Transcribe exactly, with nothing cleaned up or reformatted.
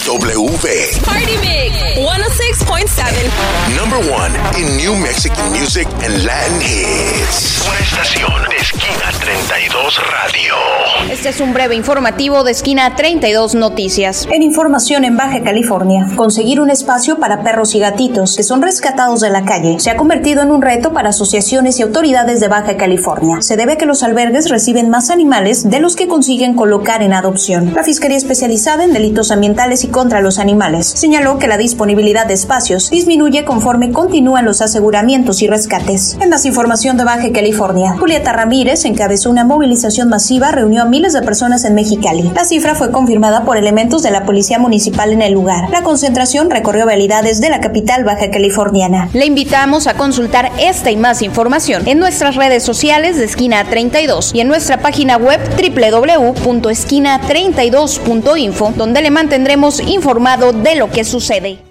W Party Mix one oh six point seven. Number one in New Mexican music and Latin hits. Una estación de Esquina treinta y dos Radio. Este es un breve informativo de Esquina treinta y dos Noticias. En información en Baja California, conseguir un espacio para perros y gatitos que son rescatados de la calle se ha convertido en un reto para asociaciones y autoridades de Baja California. Se debe a que los albergues reciben más animales de los que consiguen colocar en adopción. La Fiscalía Especializada en Delitos Ambientales y contra los Animales señaló que la disponibilidad de espacios disminuye conforme continúan los aseguramientos y rescates. En más información de Baja California, Julieta Ramírez encabezó una movilización masiva, reunió a miles de personas en Mexicali. La cifra fue confirmada por elementos de la Policía Municipal en el lugar. La concentración recorrió vialidades de la capital baja californiana. Le invitamos a consultar esta y más información en nuestras redes sociales de Esquina treinta y dos y en nuestra página web doble u doble u doble u punto esquina treinta y dos punto info, donde le mantendremos informado de lo que sucede.